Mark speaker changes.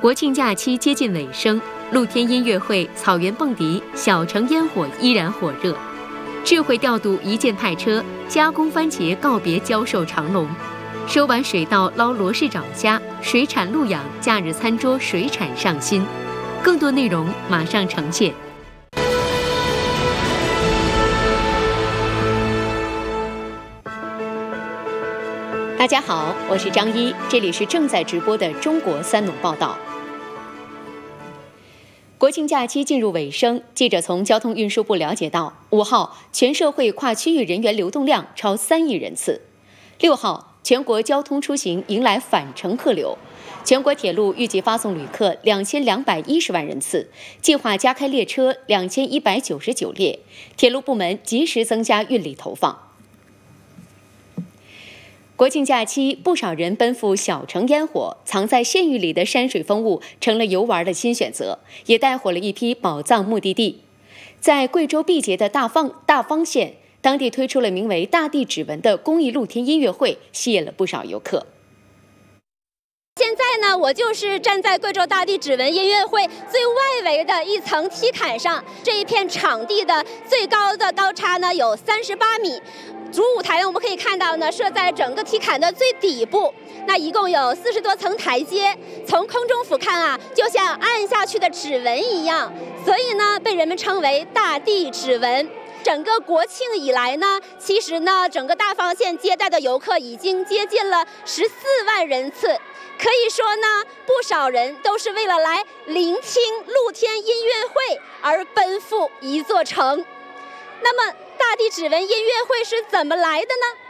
Speaker 1: 国庆假期接近尾声，露天音乐会、草原蹦迪、小城烟火依然火热。智慧调度一键派车，加工番茄告别销售长龙。收完水稻捞罗氏长虾，水产鹿养假日餐桌水产上新。更多内容马上呈现。大家好，我是张一，这里是正在直播的中国三农报道。国庆假期进入尾声，记者从交通运输部了解到，5号全社会跨区域人员流动量超3亿人次，6号全国交通出行迎来返程客流，全国铁路预计发送旅客2210万人次，计划加开列车2199列，铁路部门及时增加运力投放。国庆假期，不少人奔赴小城烟火，藏在县域里的山水风物成了游玩的新选择，也带火了一批宝藏目的地。在贵州毕节的大方县，当地推出了名为“大地指纹”的公益露天音乐会，吸引了不少游客。
Speaker 2: 现在呢，我就是站在贵州大地指纹音乐会最外围的一层梯坎上，这一片场地的最高的高差呢有38米。主舞台我们可以看到呢，设在整个梯坎的最底部，那一共有40多层台阶，从空中俯瞰啊，就像按下去的指纹一样，所以呢，被人们称为大地指纹。整个国庆以来呢，其实呢，整个大方县接待的游客已经接近了14万人次，可以说呢，不少人都是为了来聆听露天音乐会而奔赴一座城。那么，大地指纹音乐会是怎么来的呢？